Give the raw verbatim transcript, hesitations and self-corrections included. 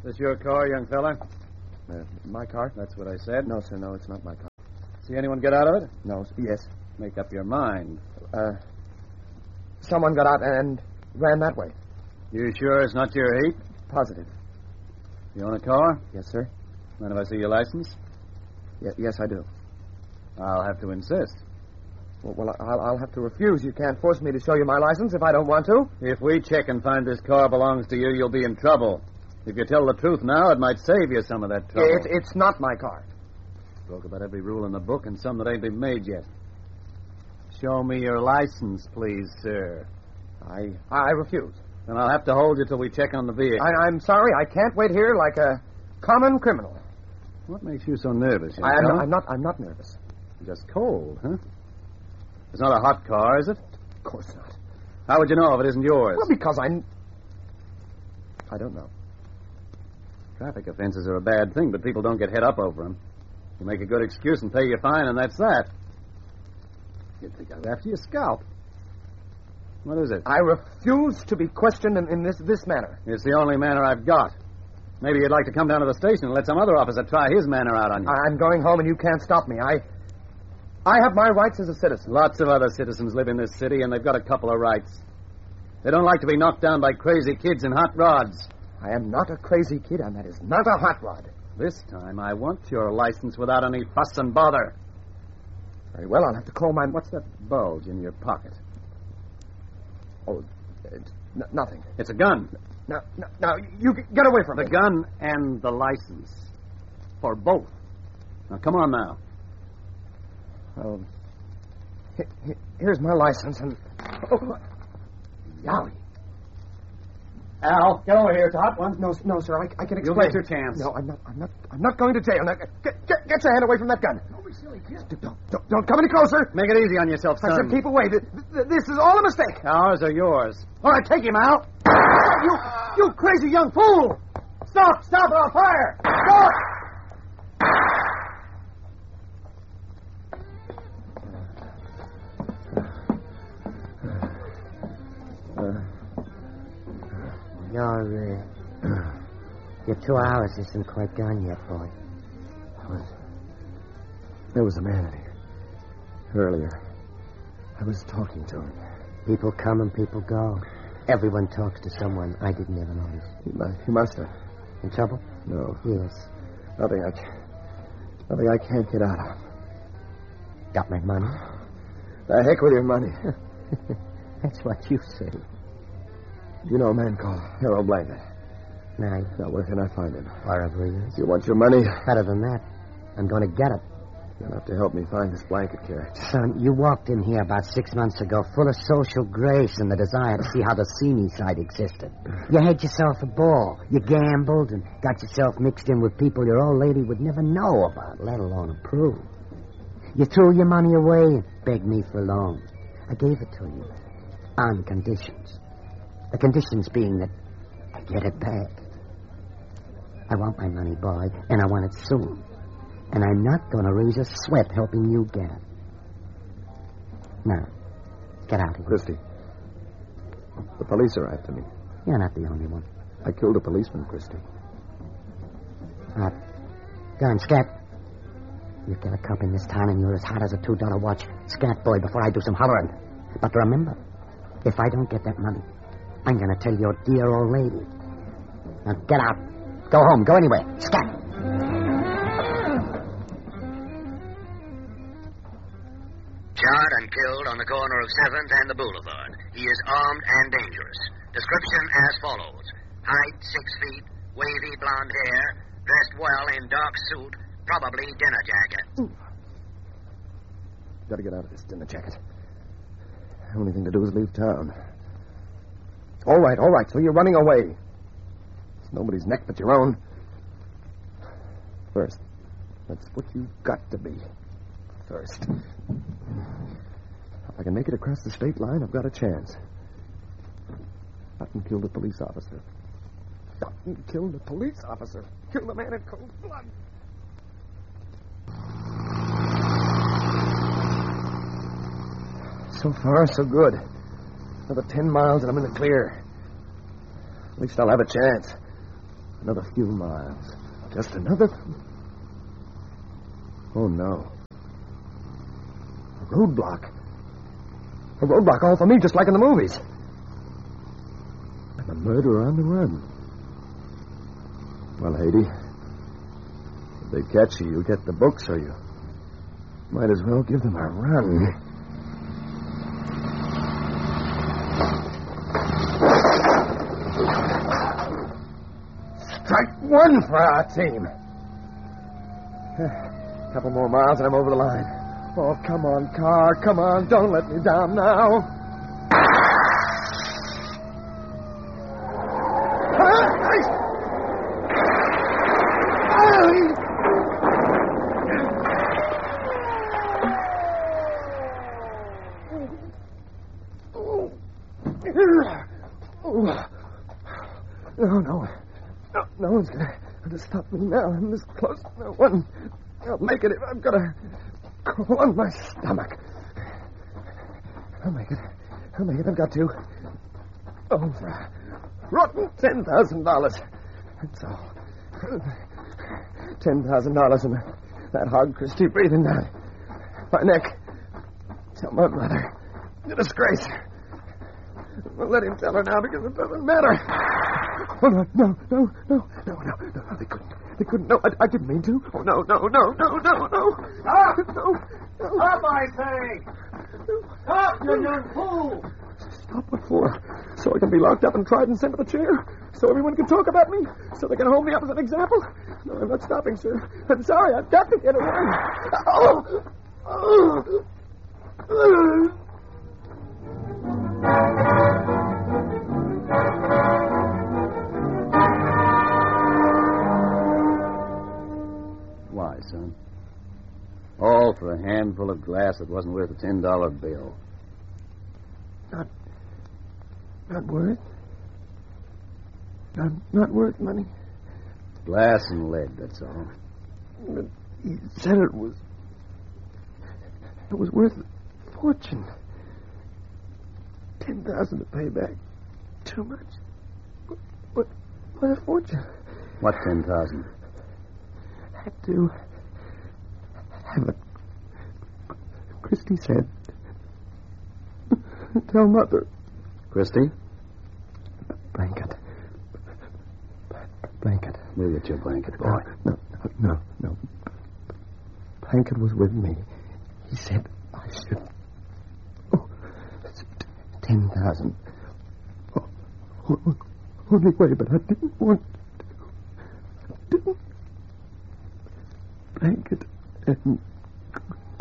This your car, young fella? Uh, my car? That's what I said. No, sir, no, it's not my car. See anyone get out of it? No, yes. Make up your mind. Uh, someone got out and ran that way. You sure it's not your heap? Positive. You own a car? Yes, sir. Mind if I see your license? Y- yes, I do. I'll have to insist. Well, well I'll, I'll have to refuse. You can't force me to show you my license if I don't want to. If we check and find this car belongs to you, you'll be in trouble. If you tell the truth now, it might save you some of that trouble. It, it's not my car. Spoke about every rule in the book and some that ain't been made yet. Show me your license, please, sir. I I refuse. Then I'll have to hold you till we check on the vehicle. I, I'm sorry. I can't wait here like a common criminal. What makes you so nervous, young I, I'm, fella? not, I'm not. I'm not nervous. You're just cold, huh? It's not a hot car, is it? Of course not. How would you know if it isn't yours? Well, because I. I don't know. Traffic offenses are a bad thing, but people don't get head up over them. You make a good excuse and pay your fine, and that's that. You'd think I was after your scalp. What is it? I refuse to be questioned in, in this this manner. It's the only manner I've got. Maybe you'd like to come down to the station and let some other officer try his manner out on you. I, I'm going home, and you can't stop me. I. I have my rights as a citizen. Lots of other citizens live in this city, and they've got a couple of rights. They don't like to be knocked down by crazy kids in hot rods. I am not a crazy kid, and that is not a hot rod. This time, I want your license without any fuss and bother. Very well, I'll have to call my... What's that bulge in your pocket? Oh, it's n- nothing. It's a gun. Now, now, now, you g- get away from The me. gun and the license. For both. Now, come on now. Oh, he- he- here's my license, and... Oh, Yowie. Al, get over here. It's a hot one. No, no, sir, I, I can explain. You'll get your chance. No, I'm not, I'm not, I'm not going to jail. Now, get, get, get your hand away from that gun. Don't be silly, kid. Don't, don't, don't come any closer. Make it easy on yourself, son. I said keep away. Th- th- This is all a mistake. Ours are yours. All right, take him out. You, you crazy young fool. Stop, stop, or I'll fire. Stop. Your, uh, your two hours isn't quite gone yet, boy. Was, there was a man in here. Earlier. I was talking to him. People come and people go. Everyone talks to someone. I didn't ever notice. He must, he must have. In trouble? No. Yes. Nothing I can't... Nothing I can't get out of. Got my money? The heck with your money. That's what you say. You know a man called Harold Blanket. Now, Now, where can I find him? wherever he is. You want your money? Better than that. I'm going to get it. You'll have to help me find this blanket character. Son, you walked in here about six months ago full of social grace and the desire to see how the seamy side existed. You had yourself a ball. You gambled and got yourself mixed in with people your old lady would never know about, let alone approve. You threw your money away and begged me for a loan. I gave it to you on conditions. The conditions being that I get it back. I want my money, boy, and I want it soon. And I'm not going to raise a sweat helping you get it. Now, get out of here. Christy, the police are after me. You're not the only one. I killed a policeman, Christy. Uh, go on, Scat. You get a cop in this town and you're as hot as a two dollar watch. Scat, boy, before I do some hollering. But remember, if I don't get that money, I'm going to tell your dear old lady. Now, get out. Go home. Go anywhere. Scat. Shot and killed on the corner of seventh and the Boulevard. He is armed and dangerous. Description as follows. Height, six feet, wavy blonde hair, dressed well in dark suit, probably dinner jacket. Gotta get out of this dinner jacket. The only thing to do is leave town. All right, all right, so you're running away. It's nobody's neck but your own. First, that's what you've got to be. First. If I can make it across the state line, I've got a chance. Shot and killed a police officer. Shot and killed a police officer. Killed a man in cold blood. So far, so good. Another ten miles and I'm in the clear. At least I'll have a chance. Another few miles. Just another... Oh, no. A roadblock. A roadblock all for me, just like in the movies. And a murderer on the run. Well, Haiti, if they catch you, you get the book, so you might as well give them a run. Strike one for our team. A couple more miles and I'm over the line. Oh, come on, car. Come on. Don't let me down now. No, no. No, no one's going to stop me now. I'm this close. No one. I'll make it if I've got a crawl on my stomach. I'll make it. I'll make it. I've got to. Oh, for a rotten ten thousand dollars. That's all. ten thousand dollars and that hog Christie breathing down my neck. Tell my mother. The disgrace. Well, let him tell her now because it doesn't matter. Oh, no, no, no, no, no, no, no, they couldn't. They couldn't. No, I, I didn't mean to. Oh, no, no, no, no, no, no. Stop! No, no. Stop, I say! Stop, you young fool! Stop what for? So I can be locked up and tried and sent to the chair? So everyone can talk about me? So they can hold me up as an example? No, I'm not stopping, sir. I'm sorry. I've got to get away. Oh! Oh! Oh! Why, son? All for a handful of glass that wasn't worth a ten dollar bill. Not... Not worth? Not, not worth money? Glass and lead, that's all. But he said it was... It was worth a fortune. Ten thousand to pay back. Too much. What? What? What a fortune. What ten thousand? Had to have it. Christie said. Tell Mother. Christie? Blanket. Blanket. We'll get your blanket, boy. No, no, no, no. Blanket was with me. He said I should. Oh, ten thousand. Oh, oh, only way, but I didn't want to. I didn't. Blanket and